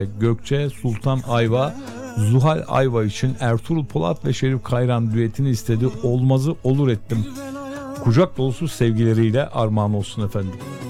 Gökçe Sultan Ayva, Zuhal Ayva için Ertuğrul Polat ve Şerif Kayran düetini istedi. Olmazı olur ettim. Kucak dolusu sevgileriyle armağan olsun efendim.